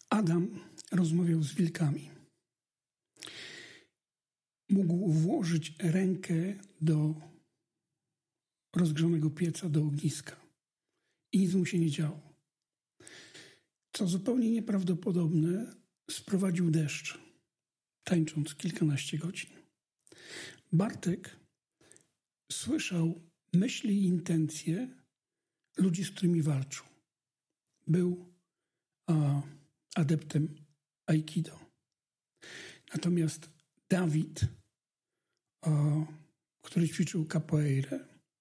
Adam rozmawiał z wilkami. Mógł włożyć rękę do rozgrzanego pieca, do ogniska i nic mu się nie działo. Co zupełnie nieprawdopodobne, sprowadził deszcz, tańcząc kilkanaście godzin. Bartek słyszał myśli i intencje ludzi, z którymi walczył. Był adeptem Aikido. Natomiast Dawid, który ćwiczył capoeirę,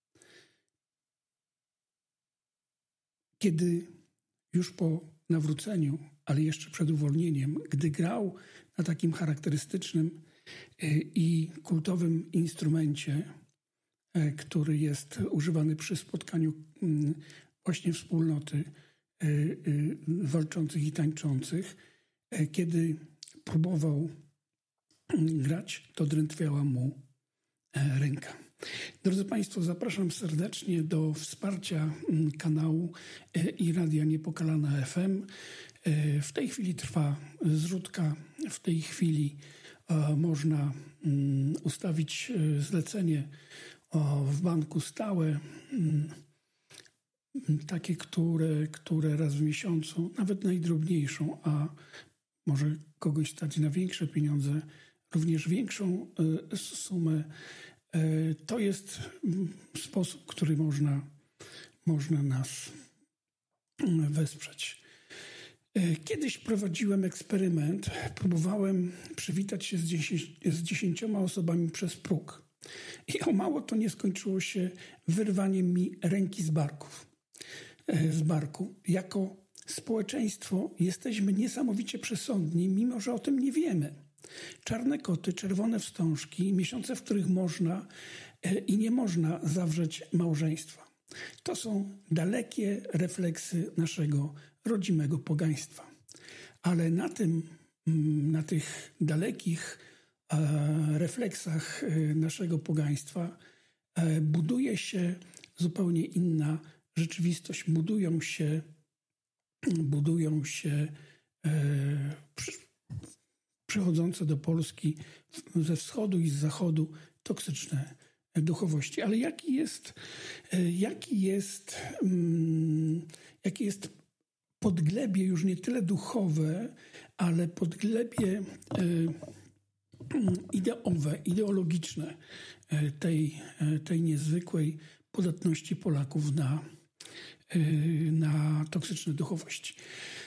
kiedy już po nawróceniu, ale jeszcze przed uwolnieniem, gdy grał na takim charakterystycznym i kultowym instrumencie, który jest używany przy spotkaniu właśnie wspólnoty walczących i tańczących, kiedy próbował grać, to drętwiała mu ręka. Drodzy Państwo, zapraszam serdecznie do wsparcia kanału i Radia Niepokalana FM. W tej chwili trwa zrzutka, w tej chwili można ustawić zlecenie w banku stałe, takie, które raz w miesiącu, nawet najdrobniejszą, a może kogoś stać na większe pieniądze, również większą sumę. To jest sposób, który można nas wesprzeć. Kiedyś prowadziłem eksperyment. Próbowałem przywitać się z 10 osobami przez próg. I o mało to nie skończyło się wyrwaniem mi ręki z barku. Jako społeczeństwo jesteśmy niesamowicie przesądni, mimo że o tym nie wiemy. Czarne koty, czerwone wstążki, miesiące, w których można i nie można zawrzeć małżeństwa. To są dalekie refleksy naszego rodzimego pogaństwa. Ale na tych dalekich refleksach naszego pogaństwa buduje się zupełnie inna rzeczywistość. Budują się przychodzące do Polski ze wschodu i z zachodu toksyczne duchowości. Ale jakie jest podglebie już nie tyle duchowe, ale podglebie ideologiczne tej niezwykłej podatności Polaków na toksyczne duchowości.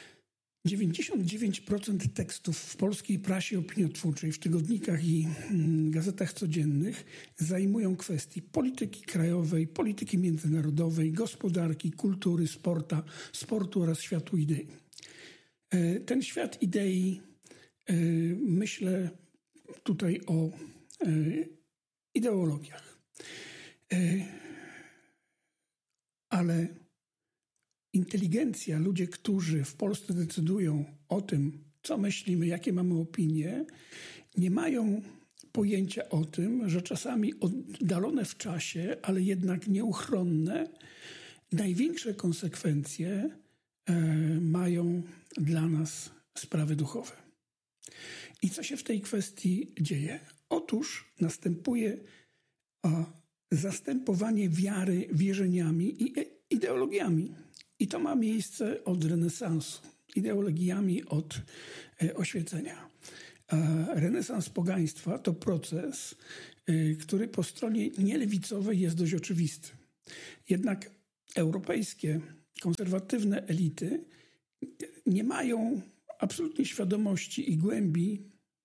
99% tekstów w polskiej prasie opiniotwórczej, w tygodnikach i gazetach codziennych zajmują kwestii polityki krajowej, polityki międzynarodowej, gospodarki, kultury, sportu oraz światu idei. Ten świat idei, myślę tutaj o ideologiach. Ale inteligencja, ludzie, którzy w Polsce decydują o tym, co myślimy, jakie mamy opinie, nie mają pojęcia o tym, że czasami oddalone w czasie, ale jednak nieuchronne, największe konsekwencje mają dla nas sprawy duchowe. I co się w tej kwestii dzieje? Otóż następuje zastępowanie wiary wierzeniami i ideologiami. I to ma miejsce od renesansu, ideologiami od oświecenia. Renesans pogaństwa to proces, który po stronie nielewicowej jest dość oczywisty. Jednak europejskie, konserwatywne elity nie mają absolutnie świadomości i głębi,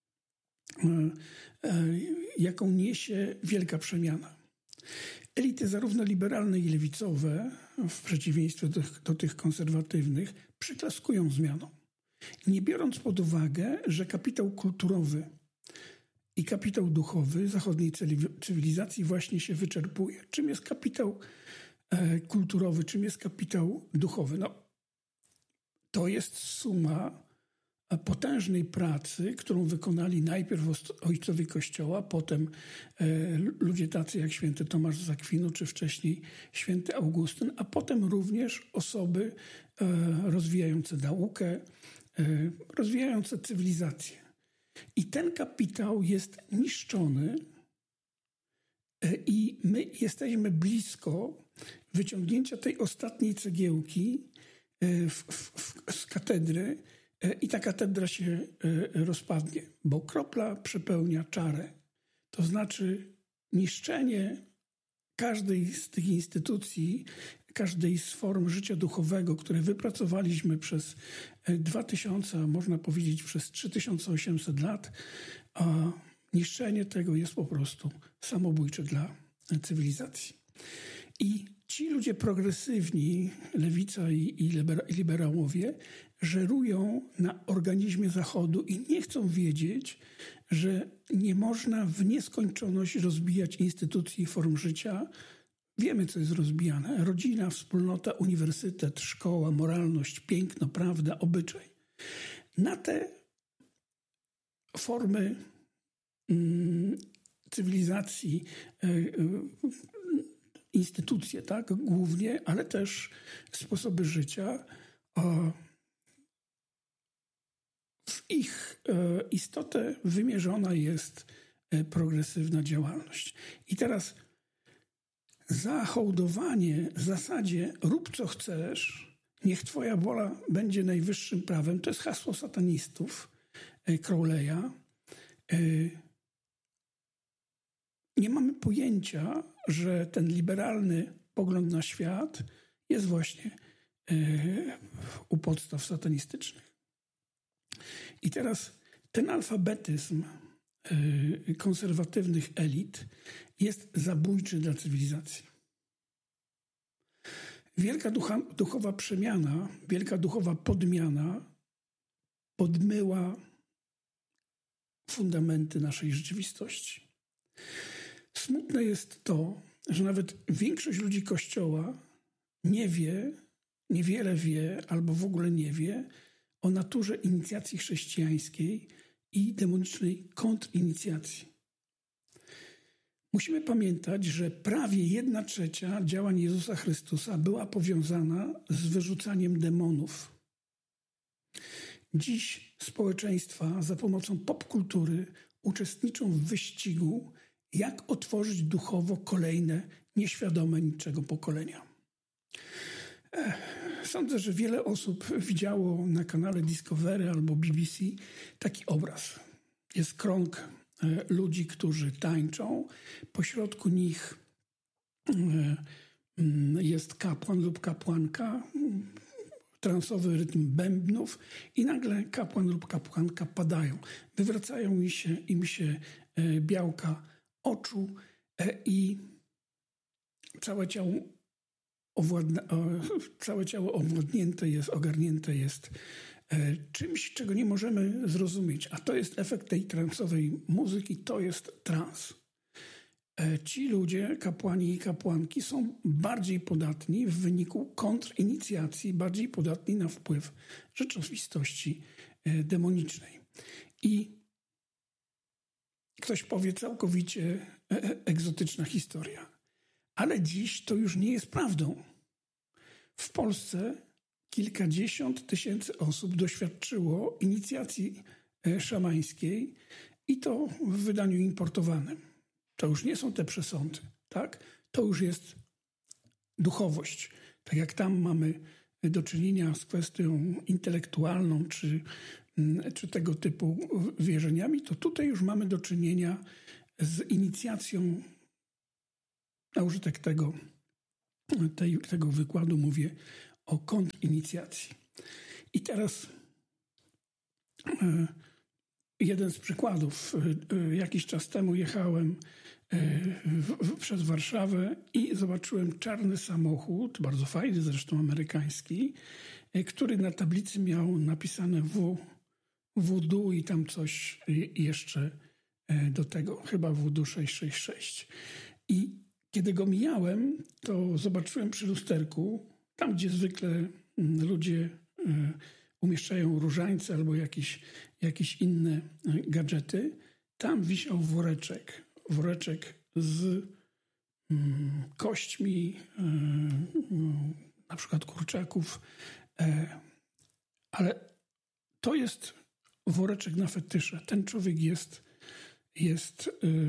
jaką niesie wielka przemiana. Elity zarówno liberalne i lewicowe, w przeciwieństwie do tych konserwatywnych, przyklaskują zmianom, nie biorąc pod uwagę, że kapitał kulturowy i kapitał duchowy zachodniej cywilizacji właśnie się wyczerpuje. Czym jest kapitał kulturowy, czym jest kapitał duchowy? To jest suma potężnej pracy, którą wykonali najpierw ojcowie Kościoła, potem ludzie tacy jak święty Tomasz z Akwinu, czy wcześniej święty Augustyn, a potem również osoby rozwijające naukę, rozwijające cywilizację. I ten kapitał jest niszczony i my jesteśmy blisko wyciągnięcia tej ostatniej cegiełki z katedry i ta katedra się rozpadnie, bo kropla przepełnia czarę. To znaczy niszczenie każdej z tych instytucji, każdej z form życia duchowego, które wypracowaliśmy przez 2000, a można powiedzieć przez 3800 lat, a niszczenie tego jest po prostu samobójcze dla cywilizacji. I ci ludzie progresywni, lewica i liberałowie, żerują na organizmie Zachodu i nie chcą wiedzieć, że nie można w nieskończoność rozbijać instytucji i form życia. Wiemy, co jest rozbijane. Rodzina, wspólnota, uniwersytet, szkoła, moralność, piękno, prawda, obyczaj. Na te formy cywilizacji, instytucje, tak, głównie, ale też sposoby życia, w ich istotę wymierzona jest progresywna działalność. I teraz zahołdowanie zasadzie rób co chcesz, niech twoja wola będzie najwyższym prawem, to jest hasło satanistów Crowley'a. Nie mamy pojęcia, że ten liberalny pogląd na świat jest właśnie u podstaw satanistycznych. I teraz ten alfabetyzm konserwatywnych elit jest zabójczy dla cywilizacji. Wielka duchowa przemiana, wielka duchowa podmiana podmyła fundamenty naszej rzeczywistości. Smutne jest to, że nawet większość ludzi Kościoła niewiele wie albo w ogóle nie wie o naturze inicjacji chrześcijańskiej i demonicznej kontrinicjacji. Musimy pamiętać, że prawie 1/3 działań Jezusa Chrystusa była powiązana z wyrzucaniem demonów. Dziś społeczeństwa za pomocą popkultury uczestniczą w wyścigu, jak otworzyć duchowo kolejne, nieświadome niczego pokolenia. Sądzę, że wiele osób widziało na kanale Discovery albo BBC taki obraz. Jest krąg ludzi, którzy tańczą. Pośrodku nich jest kapłan lub kapłanka, transowy rytm bębnów i nagle kapłan lub kapłanka padają. Wywracają im się białka oczu i całe ciało owładnięte jest, ogarnięte jest czymś, czego nie możemy zrozumieć. A to jest efekt tej transowej muzyki, to jest trans. Ci ludzie, kapłani i kapłanki, są bardziej podatni w wyniku kontrinicjacji, bardziej podatni na wpływ rzeczywistości demonicznej. I ktoś powie całkowicie egzotyczna historia. Ale dziś to już nie jest prawdą. W Polsce kilkadziesiąt tysięcy osób doświadczyło inicjacji szamańskiej i to w wydaniu importowanym. To już nie są te przesądy, tak? To już jest duchowość. Tak jak tam mamy do czynienia z kwestią intelektualną czy tego typu wierzeniami, to tutaj już mamy do czynienia z inicjacją. Na użytek tego wykładu mówię o kontrinicjacji. I teraz jeden z przykładów. Jakiś czas temu jechałem przez Warszawę i zobaczyłem czarny samochód, bardzo fajny, zresztą amerykański, który na tablicy miał napisane Voodoo i tam coś jeszcze do tego, chyba Voodoo 666. I kiedy go mijałem, to zobaczyłem przy lusterku, tam gdzie zwykle ludzie umieszczają różańce albo jakieś inne gadżety, tam wisiał woreczek z kośćmi, na przykład kurczaków, ale to jest woreczek na fetysze. Ten człowiek jest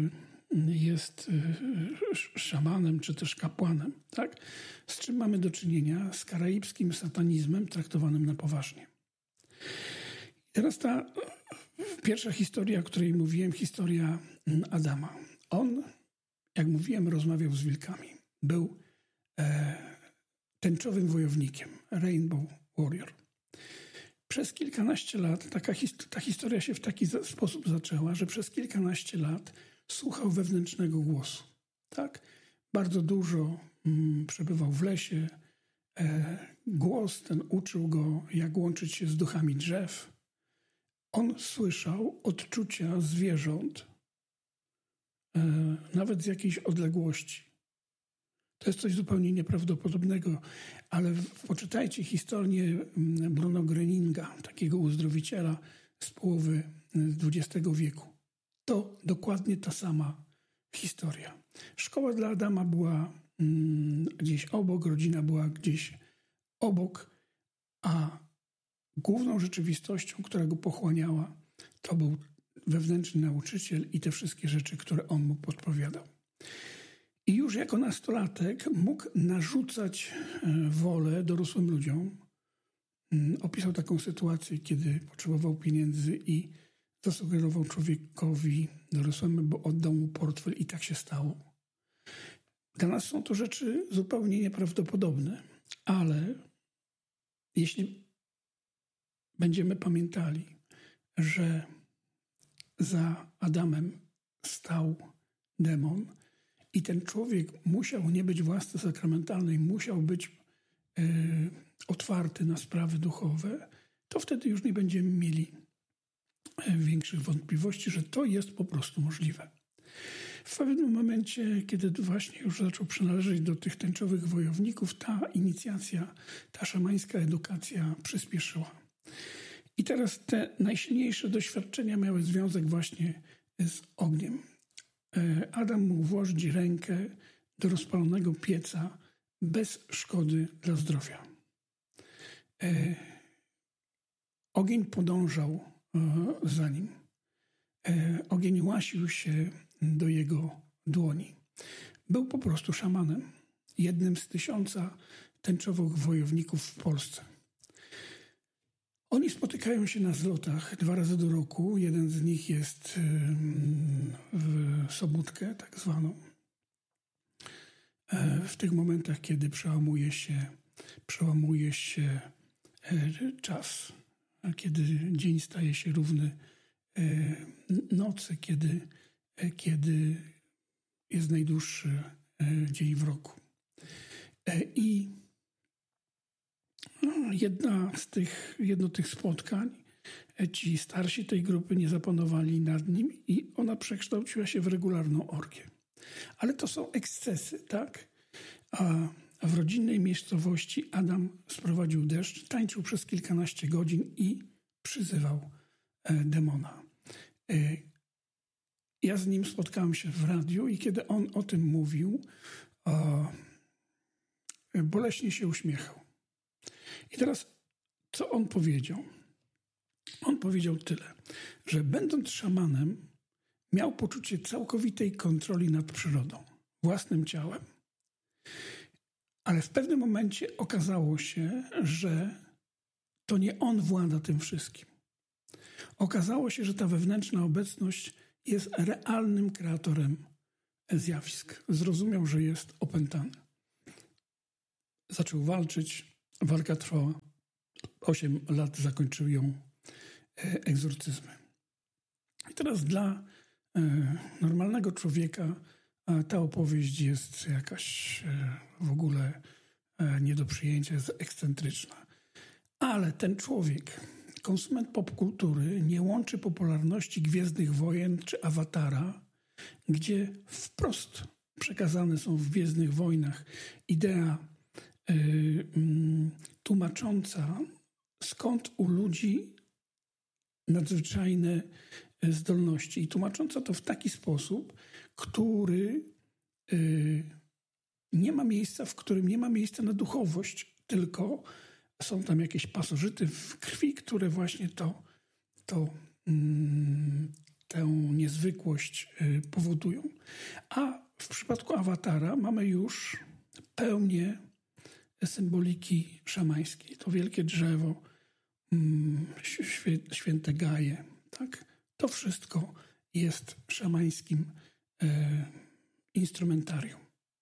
szamanem czy też kapłanem, tak? Z czym mamy do czynienia? Z karaibskim satanizmem traktowanym na poważnie. Teraz ta pierwsza historia, o której mówiłem, historia Adama. On, jak mówiłem, rozmawiał z wilkami. Był tęczowym wojownikiem, Rainbow Warrior. Przez kilkanaście lat, ta historia się w taki sposób zaczęła, że przez kilkanaście lat słuchał wewnętrznego głosu. Tak? Bardzo dużo przebywał w lesie. Głos ten uczył go, jak łączyć się z duchami drzew. On słyszał odczucia zwierząt, nawet z jakiejś odległości. To jest coś zupełnie nieprawdopodobnego, ale poczytajcie historię Bruno Gröninga, takiego uzdrowiciela z połowy XX wieku. To dokładnie ta sama historia. Szkoła dla Adama była gdzieś obok, rodzina była gdzieś obok, a główną rzeczywistością, która go pochłaniała, to był wewnętrzny nauczyciel i te wszystkie rzeczy, które on mu podpowiadał. I już jako nastolatek mógł narzucać wolę dorosłym ludziom. Opisał taką sytuację, kiedy potrzebował pieniędzy i zasugerował człowiekowi dorosłemu, bo oddał mu portfel i tak się stało. Dla nas są to rzeczy zupełnie nieprawdopodobne, ale jeśli będziemy pamiętali, że za Adamem stał demon i ten człowiek musiał nie być w łasce sakramentalnej, musiał być otwarty na sprawy duchowe, to wtedy już nie będziemy mieli większych wątpliwości, że to jest po prostu możliwe. W pewnym momencie, kiedy właśnie już zaczął przynależeć do tych tęczowych wojowników, ta inicjacja, ta szamańska edukacja przyspieszyła. I teraz te najsilniejsze doświadczenia miały związek właśnie z ogniem. Adam mógł włożyć rękę do rozpalonego pieca bez szkody dla zdrowia. Ogień podążał za nim. Ogień łasił się do jego dłoni. Był po prostu szamanem. Jednym z 1000 tęczowych wojowników w Polsce. Oni spotykają się na zlotach 2 razy do roku. Jeden z nich jest w Sobótkę, tak zwaną. W tych momentach, kiedy przełamuje się czas, kiedy dzień staje się równy nocy, kiedy jest najdłuższy dzień w roku. I jedno tych spotkań, ci starsi tej grupy nie zapanowali nad nim i ona przekształciła się w regularną orgię. Ale to są ekscesy, tak? A w rodzinnej miejscowości Adam sprowadził deszcz, tańczył przez kilkanaście godzin i przyzywał demona. Ja z nim spotkałem się w radiu i kiedy on o tym mówił, boleśnie się uśmiechał. I teraz, co on powiedział? On powiedział tyle, że będąc szamanem, miał poczucie całkowitej kontroli nad przyrodą, własnym ciałem. Ale w pewnym momencie okazało się, że to nie on włada tym wszystkim. Okazało się, że ta wewnętrzna obecność jest realnym kreatorem zjawisk. Zrozumiał, że jest opętany. Zaczął walczyć. Walka trwała 8 lat, zakończył ją egzorcyzmem. I teraz dla normalnego człowieka ta opowieść jest jakaś w ogóle nie do przyjęcia, jest ekscentryczna. Ale ten człowiek, konsument popkultury, nie łączy popularności Gwiezdnych Wojen czy Awatara, gdzie wprost przekazane są w Gwiezdnych Wojnach idea tłumacząca, skąd u ludzi nadzwyczajne zdolności i tłumacząca to w taki sposób, który nie ma miejsca, w którym nie ma miejsca na duchowość, tylko są tam jakieś pasożyty w krwi, które właśnie tę niezwykłość powodują. A w przypadku awatara mamy już pełnię symboliki szamańskiej. To wielkie drzewo, święte gaje, tak? To wszystko jest szamańskim instrumentarium.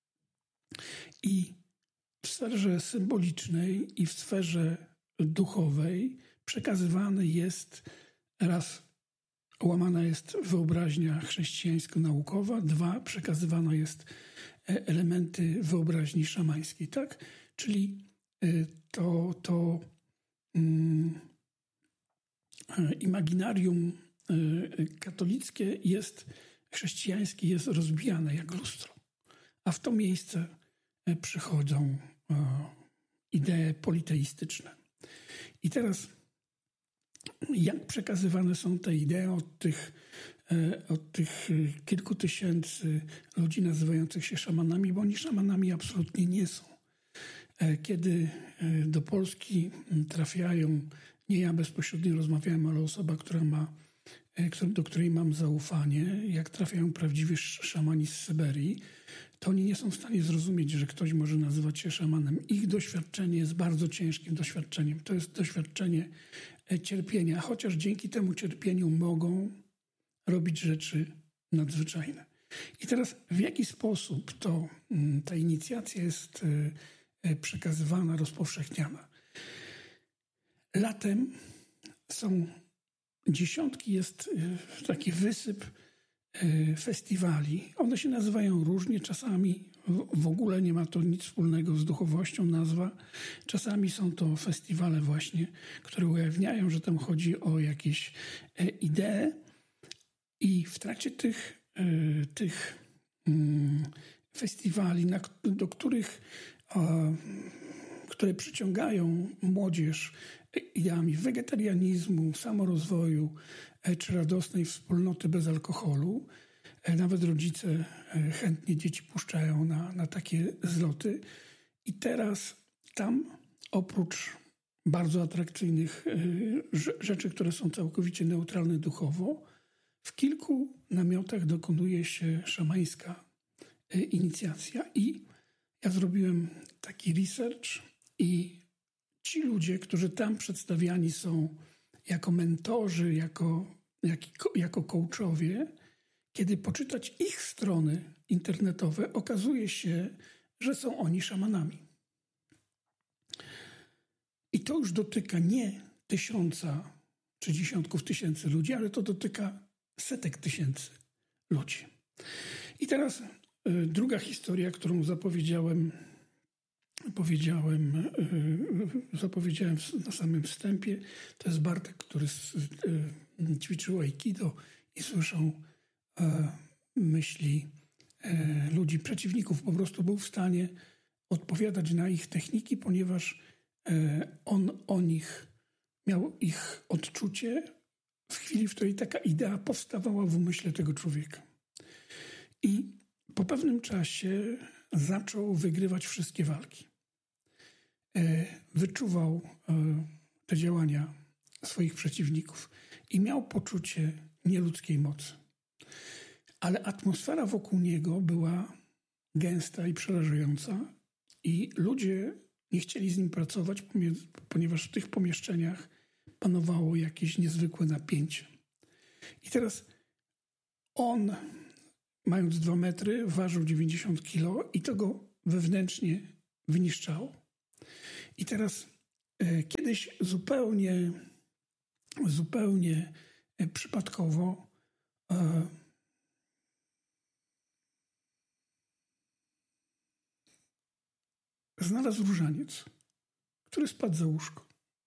I w sferze symbolicznej i w sferze duchowej przekazywany jest raz, łamana jest wyobraźnia chrześcijańsko-naukowa, dwa, przekazywana jest elementy wyobraźni szamańskiej, tak? Czyli to imaginarium katolickie chrześcijańskie jest rozbijane jak lustro, a w to miejsce przychodzą idee politeistyczne. I teraz jak przekazywane są te idee od tych kilku tysięcy ludzi nazywających się szamanami, bo oni szamanami absolutnie nie są. Kiedy do Polski trafiają, nie ja bezpośrednio rozmawiałem, ale osoba, do której mam zaufanie, jak trafiają prawdziwi szamani z Syberii, to oni nie są w stanie zrozumieć, że ktoś może nazywać się szamanem. Ich doświadczenie jest bardzo ciężkim doświadczeniem. To jest doświadczenie cierpienia, chociaż dzięki temu cierpieniu mogą robić rzeczy nadzwyczajne. I teraz w jaki sposób ta inicjacja jest przekazywana, rozpowszechniana? Latem są dziesiątki, jest taki wysyp festiwali. One się nazywają różnie, czasami w ogóle nie ma to nic wspólnego z duchowością nazwa. Czasami są to festiwale właśnie, które ujawniają, że tam chodzi o jakieś idee i w trakcie tych festiwali, które przyciągają młodzież ideami wegetarianizmu, samorozwoju czy radosnej wspólnoty bez alkoholu. Nawet rodzice chętnie dzieci puszczają na takie zloty. I teraz tam oprócz bardzo atrakcyjnych rzeczy, które są całkowicie neutralne duchowo, w kilku namiotach dokonuje się szamańska inicjacja. I ja zrobiłem taki research i ci ludzie, którzy tam przedstawiani są jako mentorzy, jako coachowie, kiedy poczytać ich strony internetowe, okazuje się, że są oni szamanami. I to już dotyka nie 1000 czy dziesiątków tysięcy ludzi, ale to dotyka setek tysięcy ludzi. I teraz druga historia, którą zapowiedziałem na samym wstępie, to jest Bartek, który ćwiczył aikido i słyszał myśli ludzi, przeciwników. Po prostu był w stanie odpowiadać na ich techniki, ponieważ on o nich miał ich odczucie w chwili, w której taka idea powstawała w umyśle tego człowieka. I po pewnym czasie zaczął wygrywać wszystkie walki. Wyczuwał te działania swoich przeciwników i miał poczucie nieludzkiej mocy. Ale atmosfera wokół niego była gęsta i przerażająca i ludzie nie chcieli z nim pracować, ponieważ w tych pomieszczeniach panowało jakieś niezwykłe napięcie. I teraz on, mając 2 metry, ważył 90 kilo i to go wewnętrznie wyniszczało. I teraz kiedyś zupełnie przypadkowo znalazł różaniec, który spadł za łóżko.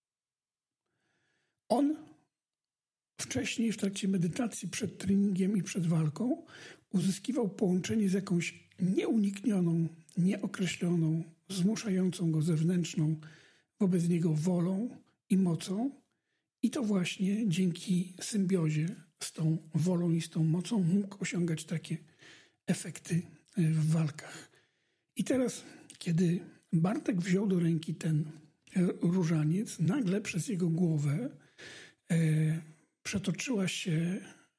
On wcześniej w trakcie medytacji, przed treningiem i przed walką uzyskiwał połączenie z jakąś nieuniknioną, nieokreśloną, zmuszającą go zewnętrzną wobec niego wolą i mocą. I to właśnie dzięki symbiozie z tą wolą i z tą mocą mógł osiągać takie efekty w walkach. I teraz, kiedy Bartek wziął do ręki ten różaniec, nagle przez jego głowę przetoczyła się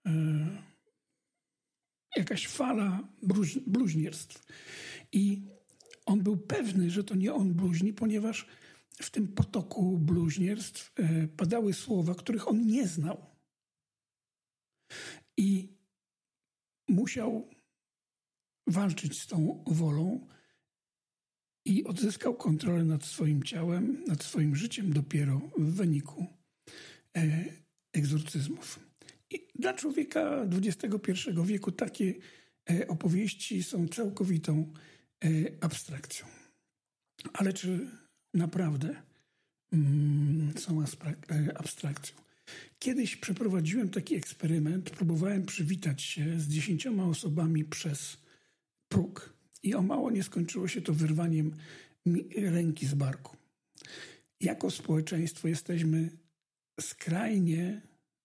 jakaś fala bluźnierstw. I on był pewny, że to nie on bluźni, ponieważ w tym potoku bluźnierstw padały słowa, których on nie znał. I musiał walczyć z tą wolą i odzyskał kontrolę nad swoim ciałem, nad swoim życiem dopiero w wyniku egzorcyzmów. I dla człowieka XXI wieku takie opowieści są całkowitą abstrakcją. Ale czy naprawdę są abstrakcją? Kiedyś przeprowadziłem taki eksperyment, próbowałem przywitać się z 10 osobami przez próg i o mało nie skończyło się to wyrwaniem ręki z barku. Jako społeczeństwo jesteśmy skrajnie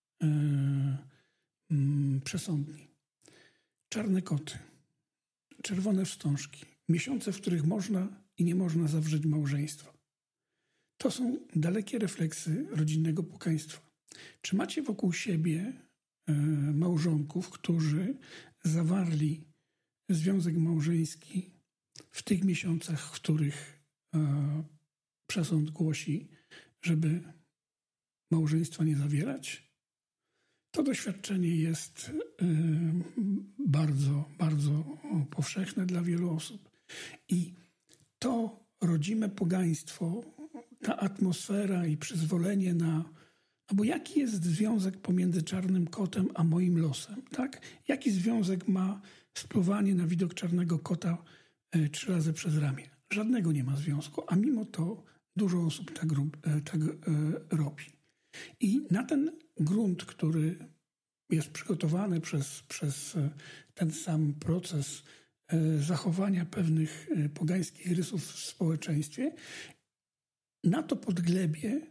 przesądni. Czarne koty, czerwone wstążki, miesiące, w których można i nie można zawrzeć małżeństwa. To są dalekie refleksy rodzinnego pokaństwa. Czy macie wokół siebie małżonków, którzy zawarli związek małżeński w tych miesiącach, w których przesąd głosi, żeby małżeństwa nie zawierać? To doświadczenie jest bardzo, bardzo powszechne dla wielu osób. I to rodzime pogaństwo, ta atmosfera i przyzwolenie na... No bo jaki jest związek pomiędzy czarnym kotem a moim losem, tak? Jaki związek ma spluwanie na widok czarnego kota 3 razy przez ramię? Żadnego nie ma związku, a mimo to dużo osób tak robi. I na ten grunt, który jest przygotowany przez ten sam proces zachowania pewnych pogańskich rysów w społeczeństwie, na to podglebie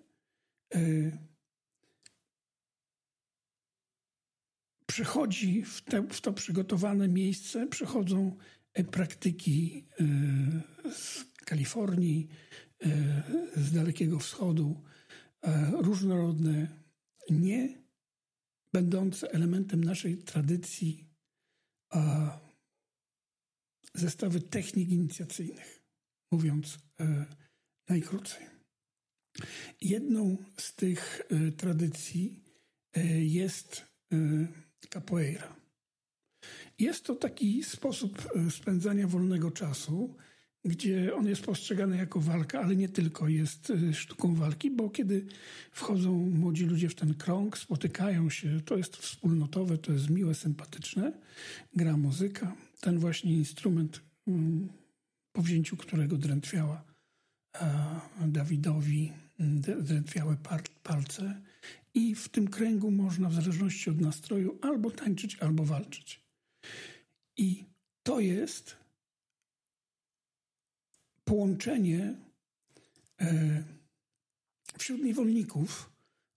przychodzi w to przygotowane miejsce, przychodzą praktyki z Kalifornii, z Dalekiego Wschodu, różnorodne, nie będące elementem naszej tradycji, zestawy technik inicjacyjnych, mówiąc najkrócej. Jedną z tych tradycji jest capoeira. Jest to taki sposób spędzania wolnego czasu, gdzie on jest postrzegany jako walka, ale nie tylko jest sztuką walki, bo kiedy wchodzą młodzi ludzie w ten krąg, spotykają się, to jest wspólnotowe, to jest miłe, sympatyczne, gra muzyka, ten właśnie instrument, po wzięciu którego drętwiała Dawidowi, drętwiały palce i w tym kręgu można w zależności od nastroju albo tańczyć, albo walczyć. I to jest połączenie wśród niewolników.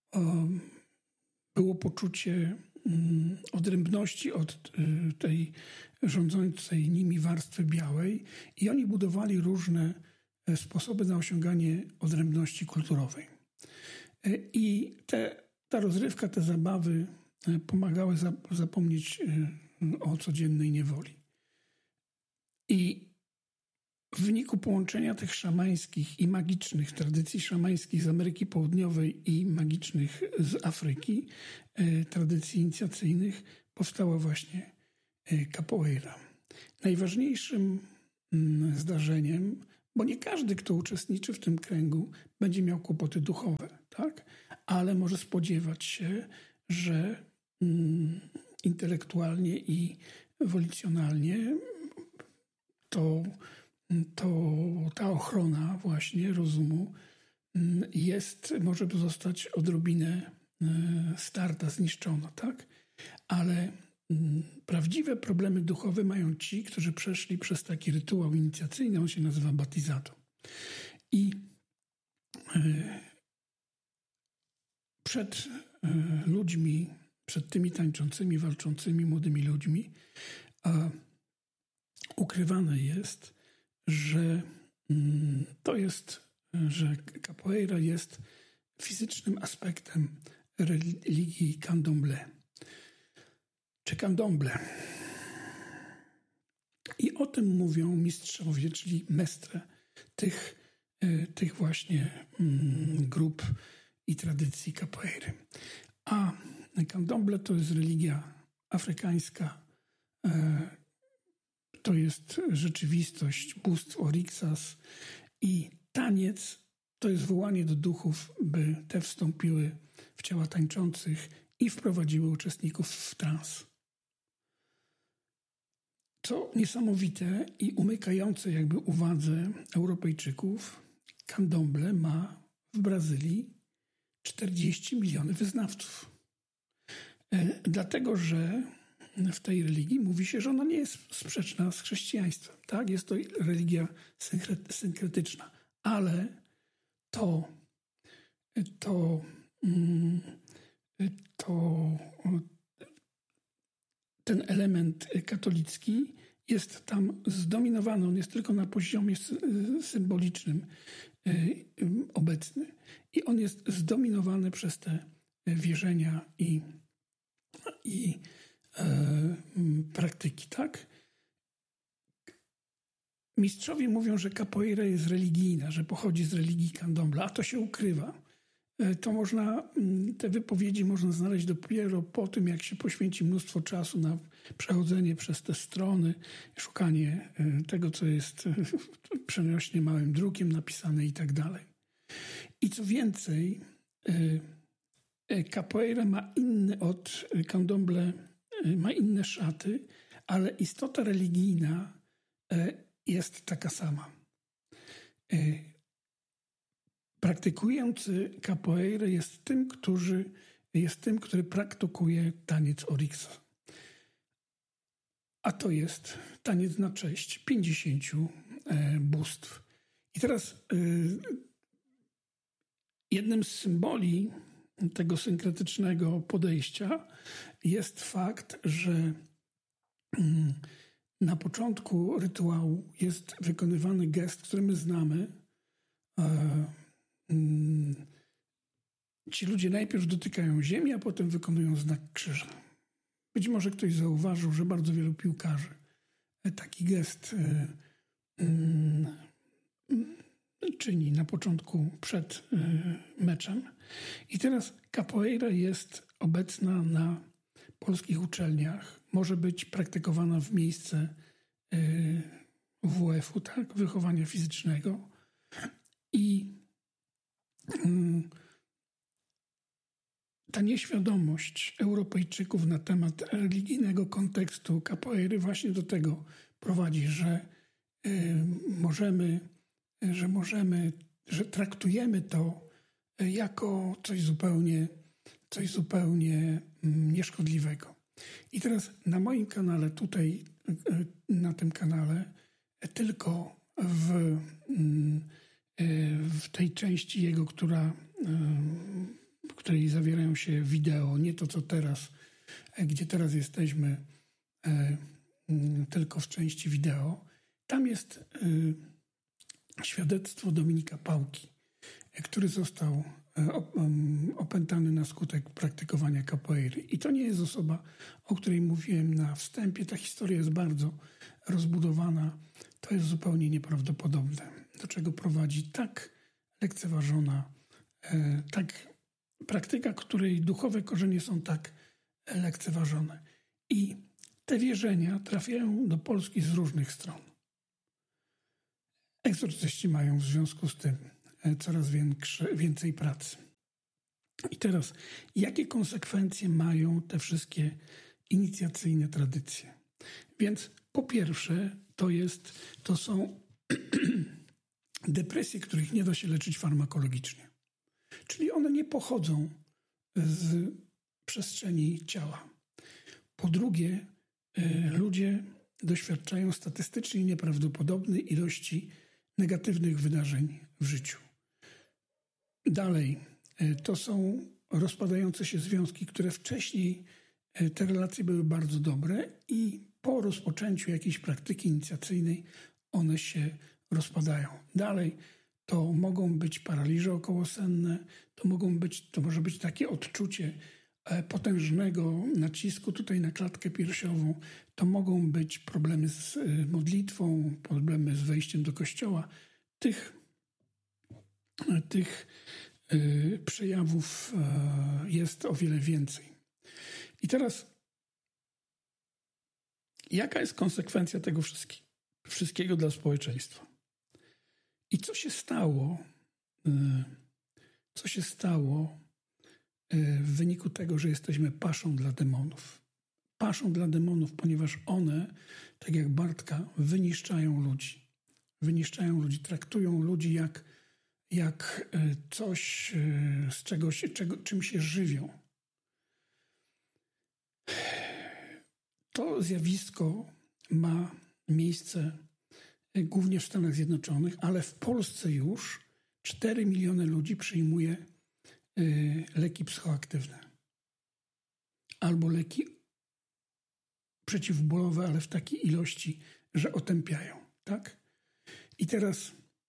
Było poczucie odrębności od tej rządzącej nimi warstwy białej i oni budowali różne sposoby na osiąganie odrębności kulturowej. I ta rozrywka, te zabawy pomagały zapomnieć o codziennej niewoli. I w wyniku połączenia tych szamańskich i magicznych tradycji szamańskich z Ameryki Południowej i magicznych z Afryki, tradycji inicjacyjnych, powstała właśnie capoeira. Najważniejszym zdarzeniem, bo nie każdy, kto uczestniczy w tym kręgu, będzie miał kłopoty duchowe, tak? Ale może spodziewać się, że intelektualnie i wolicjonalnie ta ochrona właśnie rozumu może zostać odrobinę starta, zniszczona, tak? Ale prawdziwe problemy duchowe mają ci, którzy przeszli przez taki rytuał inicjacyjny, on się nazywa baptizato. I przed ludźmi, przed tymi tańczącymi, walczącymi młodymi ludźmi ukrywane jest, że to jest że capoeira jest fizycznym aspektem religii candomblé czy candomblé. I o tym mówią mistrzowie, czyli mestre tych właśnie grup i tradycji capoeiry. A candomblé to jest religia afrykańska, to jest rzeczywistość bóstw Orixas i taniec to jest wołanie do duchów, by te wstąpiły w ciała tańczących i wprowadziły uczestników w trans. Co niesamowite i umykające jakby uwadze Europejczyków, candomblé ma w Brazylii 40 milionów wyznawców. Dlatego, że w tej religii mówi się, że ona nie jest sprzeczna z chrześcijaństwem. Tak? Jest to religia synkretyczna, ale ten element katolicki jest tam zdominowany. On jest tylko na poziomie symbolicznym obecny. I on jest zdominowany przez te wierzenia i praktyki, tak? Mistrzowie mówią, że capoeira jest religijna, że pochodzi z religii candomblé, a to się ukrywa. Te wypowiedzi można znaleźć dopiero po tym, jak się poświęci mnóstwo czasu na przechodzenie przez te strony, szukanie tego, co jest przenośnie małym drukiem napisane i tak dalej. I co więcej, capoeira ma inny od candomblé, ma inne szaty, ale istota religijna jest taka sama. Praktykujący capoeirę jest tym, który praktykuje taniec Orixa. A to jest taniec na cześć 50 bóstw. I teraz jednym z symboli tego synkretycznego podejścia jest fakt, że na początku rytuału jest wykonywany gest, który my znamy. Ci ludzie najpierw dotykają ziemi, a potem wykonują znak krzyża. Być może ktoś zauważył, że bardzo wielu piłkarzy taki gest czyni na początku przed meczem. I teraz capoeira jest obecna na polskich uczelniach. Może być praktykowana w miejsce WF-u, tak? Wychowania fizycznego. I ta nieświadomość Europejczyków na temat religijnego kontekstu capoeiry właśnie do tego prowadzi, że traktujemy to jako coś zupełnie nieszkodliwego. I teraz na moim kanale, tutaj na tym kanale, tylko w tej części jego, w której zawierają się wideo, nie to co teraz, gdzie teraz jesteśmy, tylko w części wideo, tam jest świadectwo Dominika Pałki, który został opętany na skutek praktykowania capoeiry. I to nie jest osoba, o której mówiłem na wstępie. Ta historia jest bardzo rozbudowana. To jest zupełnie nieprawdopodobne, do czego prowadzi tak lekceważona, tak praktyka, której duchowe korzenie są tak lekceważone. I te wierzenia trafiają do Polski z różnych stron. Egzorcyści mają w związku z tym coraz więcej pracy. I teraz, jakie konsekwencje mają te wszystkie inicjacyjne tradycje? Więc po pierwsze, to są depresje, których nie da się leczyć farmakologicznie. Czyli one nie pochodzą z przestrzeni ciała. Po drugie, ludzie doświadczają statystycznie nieprawdopodobnej ilości negatywnych wydarzeń w życiu. Dalej, to są rozpadające się związki, które wcześniej te relacje były bardzo dobre i po rozpoczęciu jakiejś praktyki inicjacyjnej one się rozpadają. Dalej, to mogą być paraliże okołosenne, to może być takie odczucie potężnego nacisku tutaj na klatkę piersiową, to mogą być problemy z modlitwą, problemy z wejściem do kościoła. Tych przejawów jest o wiele więcej. I teraz, jaka jest konsekwencja tego wszystkiego dla społeczeństwa? I co się stało w wyniku tego, że jesteśmy paszą dla demonów? Paszą dla demonów, ponieważ one, tak jak Bartka, wyniszczają ludzi. Wyniszczają ludzi, traktują ludzi jak coś, z czym się żywią. To zjawisko ma miejsce głównie w Stanach Zjednoczonych, ale w Polsce już 4 miliony ludzi przyjmuje leki psychoaktywne. Albo leki przeciwbólowe, ale w takiej ilości, że otępiają. Tak? I teraz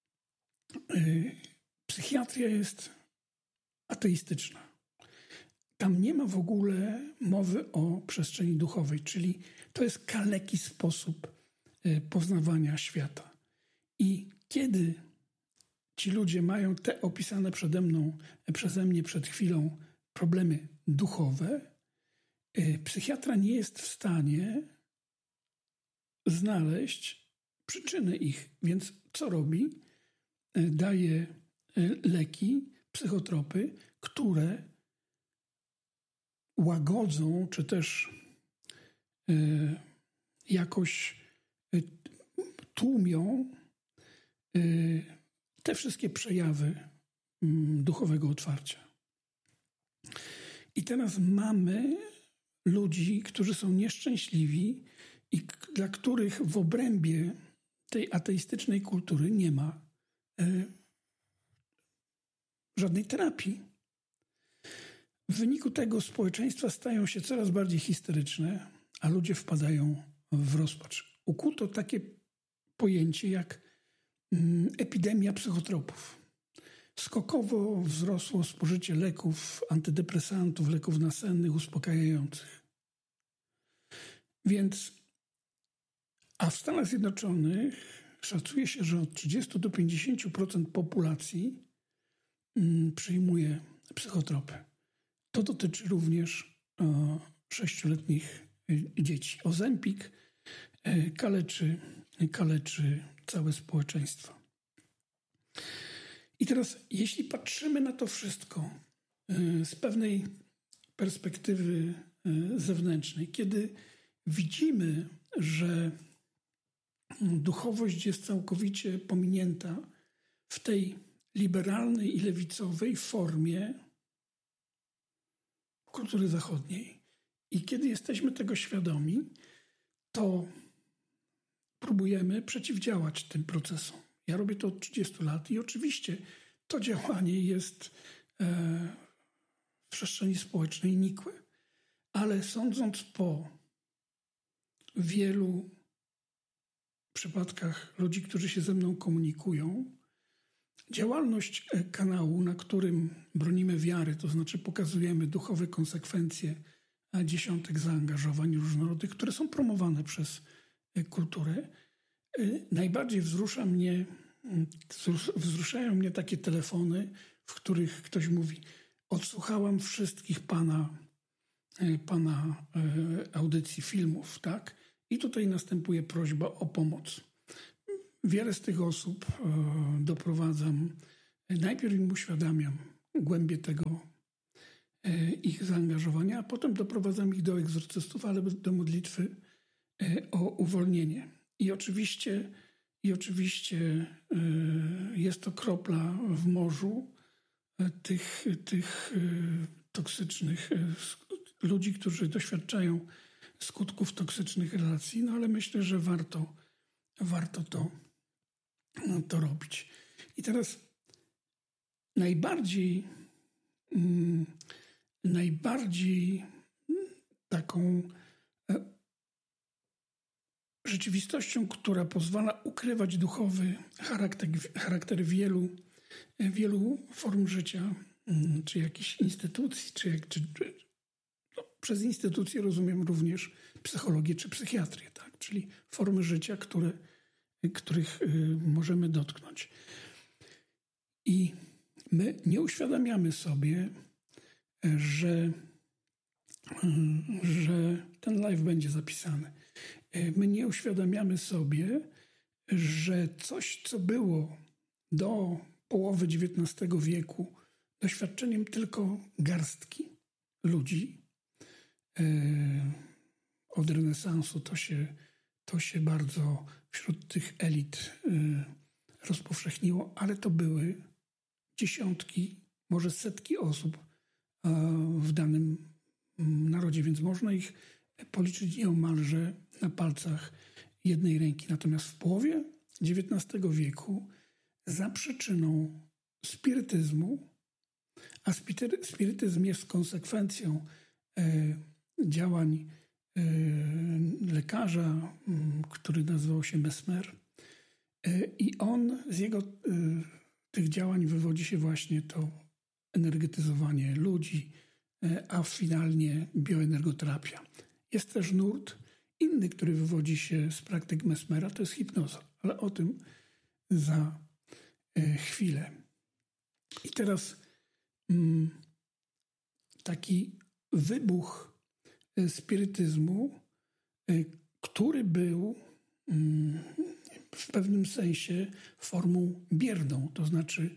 psychiatria jest ateistyczna. Tam nie ma w ogóle mowy o przestrzeni duchowej, czyli to jest kaleki sposób poznawania świata. I kiedy ci ludzie mają te opisane przeze mnie przed chwilą problemy duchowe, psychiatra nie jest w stanie znaleźć przyczyny ich. Więc co robi? Daje leki, psychotropy, które łagodzą, czy też jakoś tłumią te wszystkie przejawy duchowego otwarcia. I teraz mamy ludzi, którzy są nieszczęśliwi i dla których w obrębie tej ateistycznej kultury nie ma żadnej terapii. W wyniku tego społeczeństwa stają się coraz bardziej histeryczne, a ludzie wpadają w rozpacz. Ukuto takie pojęcie jak epidemia psychotropów. Skokowo wzrosło spożycie leków, antydepresantów, leków nasennych, uspokajających. A w Stanach Zjednoczonych szacuje się, że od 30 do 50% populacji przyjmuje psychotropy. To dotyczy również 6-letnich dzieci. Ozempik kaleczy całe społeczeństwo. I teraz, jeśli patrzymy na to wszystko z pewnej perspektywy zewnętrznej, kiedy widzimy, że duchowość jest całkowicie pominięta w tej liberalnej i lewicowej formie kultury zachodniej. I kiedy jesteśmy tego świadomi, to próbujemy przeciwdziałać tym procesom. Ja robię to od 30 lat i oczywiście to działanie jest w przestrzeni społecznej nikłe. Ale sądząc po wielu przypadkach ludzi, którzy się ze mną komunikują, działalność kanału, na którym bronimy wiary, to znaczy pokazujemy duchowe konsekwencje dziesiątek zaangażowań różnorodnych, które są promowane przez kulturę, najbardziej wzruszają mnie takie telefony, w których ktoś mówi: odsłuchałam wszystkich pana audycji, filmów, tak? I tutaj następuje prośba o pomoc. Wiele z tych osób doprowadzam, najpierw im uświadamiam głębię tego ich zaangażowania, a potem doprowadzam ich do egzorcystów, ale do modlitwy o uwolnienie. I oczywiście jest to kropla w morzu tych toksycznych ludzi, którzy doświadczają skutków toksycznych relacji, no ale myślę, że warto to robić. I teraz najbardziej taką rzeczywistością, która pozwala ukrywać duchowy charakter wielu form życia, czy jakichś instytucji, przez instytucje rozumiem również psychologię czy psychiatrię, tak? Czyli formy życia, których możemy dotknąć. I my nie uświadamiamy sobie, że ten live będzie zapisany. My nie uświadamiamy sobie, że coś, co było do połowy XIX wieku doświadczeniem tylko garstki ludzi, od renesansu to się bardzo wśród tych elit rozpowszechniło, ale to były dziesiątki, może setki osób w danym narodzie, więc można ich policzyć nieomalże na palcach jednej ręki. Natomiast w połowie XIX wieku za przyczyną spirytyzmu, a spirytyzm jest konsekwencją działań lekarza, który nazywał się Mesmer, i on z jego tych działań wywodzi się właśnie to energetyzowanie ludzi, a finalnie bioenergoterapia. Jest też nurt inny, który wywodzi się z praktyk Mesmera, to jest hipnoza, ale o tym za chwilę. I teraz taki wybuch spirytyzmu, który był w pewnym sensie formą bierną, to znaczy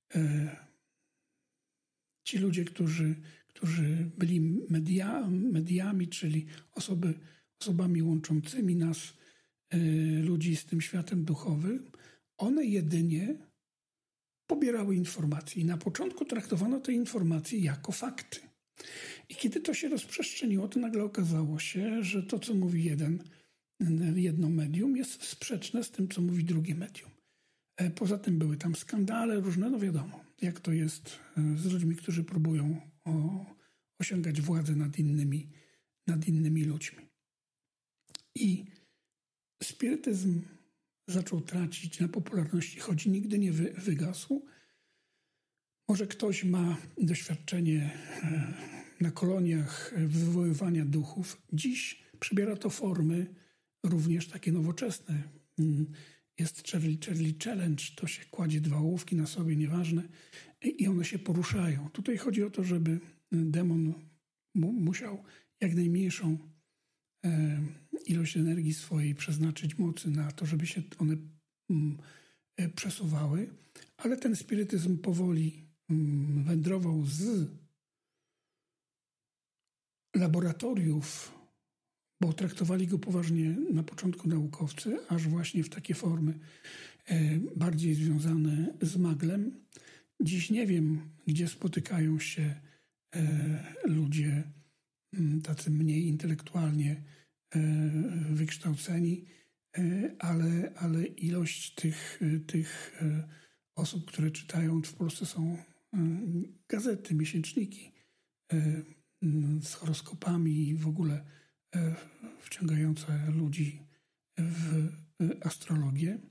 ci ludzie, którzy byli mediami, czyli osobami łączącymi nas, ludzi z tym światem duchowym, one jedynie pobierały informacje i na początku traktowano te informacje jako fakty. I kiedy to się rozprzestrzeniło, to nagle okazało się, że to, co mówi jedno medium, jest sprzeczne z tym, co mówi drugie medium. Poza tym były tam skandale różne, no wiadomo, jak to jest z ludźmi, którzy próbują osiągać władzę nad innymi ludźmi. I spirytyzm zaczął tracić na popularności, choć nigdy nie wygasł. Może ktoś ma doświadczenie na koloniach wywoływania duchów. Dziś przybiera to formy również takie nowoczesne. Jest Charlie Challenge, to się kładzie 2 ołówki na sobie, nieważne, i one się poruszają. Tutaj chodzi o to, żeby demon musiał jak najmniejszą ilość energii swojej przeznaczyć mocy na to, żeby się one przesuwały, ale ten spirytyzm powoli wędrował z laboratoriów, bo traktowali go poważnie na początku naukowcy, aż właśnie w takie formy bardziej związane z maglem. Dziś nie wiem, gdzie spotykają się ludzie tacy mniej intelektualnie wykształceni, ale ilość tych osób, które czytają, w Polsce są gazety, miesięczniki z horoskopami i w ogóle wciągające ludzi w astrologię.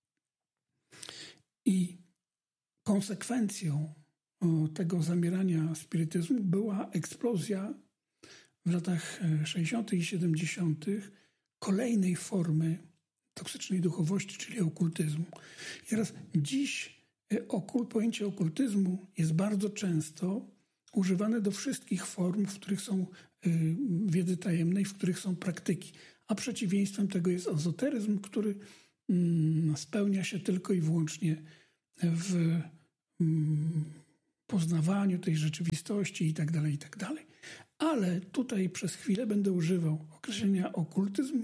I konsekwencją tego zamierania spirytyzmu była eksplozja w latach 60. i 70. kolejnej formy toksycznej duchowości, czyli okultyzmu. I teraz dziś pojęcie okultyzmu jest bardzo często używane do wszystkich form, w których są wiedzy tajemnej, w których są praktyki. A przeciwieństwem tego jest ezoteryzm, który spełnia się tylko i wyłącznie w poznawaniu tej rzeczywistości i tak dalej, i tak dalej. Ale tutaj przez chwilę będę używał określenia okultyzm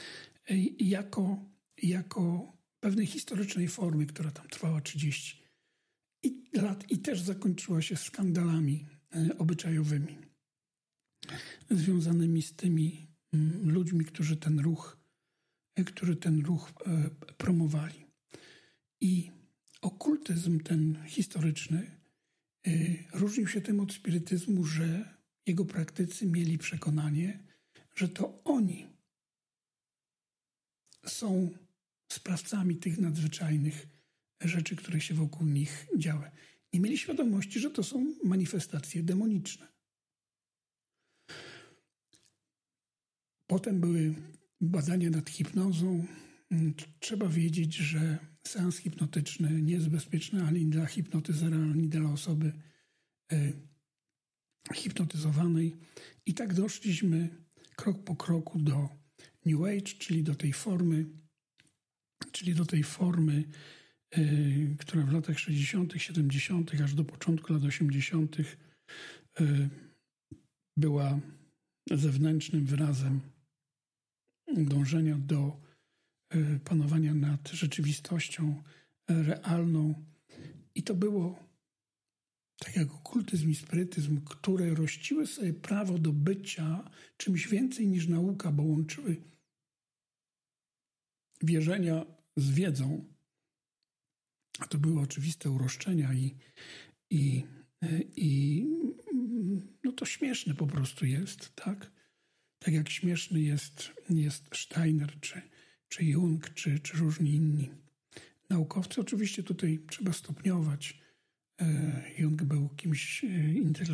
jako pewnej historycznej formy, która tam trwała 30 lat i też zakończyła się skandalami obyczajowymi związanymi z tymi ludźmi, którzy ten ruch promowali. I okultyzm ten historyczny różnił się tym od spirytyzmu, że jego praktycy mieli przekonanie, że to oni są sprawcami tych nadzwyczajnych rzeczy, które się wokół nich działy. Nie mieli świadomości, że to są manifestacje demoniczne. Potem były badania nad hipnozą. Trzeba wiedzieć, że seans hipnotyczny nie jest bezpieczny ani dla hipnotyzera, ani dla osoby hipnotyzowanej. I tak doszliśmy krok po kroku do New Age, czyli do tej formy, która w latach 60., 70., aż do początku lat 80. była zewnętrznym wyrazem dążenia do panowania nad rzeczywistością realną. I to było tak jak okultyzm i spirytyzm, które rościły sobie prawo do bycia czymś więcej niż nauka, bo łączyły wierzenia z wiedzą. A to były oczywiste uroszczenia i no to śmieszne po prostu jest, tak? Tak jak śmieszny jest Steiner, czy Jung, czy różni inni naukowcy. Oczywiście tutaj trzeba stopniować. Jung był kimś